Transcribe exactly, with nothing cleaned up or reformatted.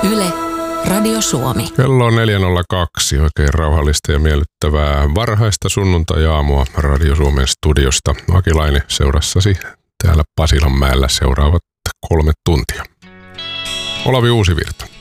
Yle, Radio Suomi. Kello on neljä nolla kaksi. Oikein rauhallista ja miellyttävää varhaista sunnuntai-aamua Radio Suomen studiosta. Akilainen seurassasi täällä Pasilanmäellä seuraavat kolme tuntia. Olavi Uusivirta.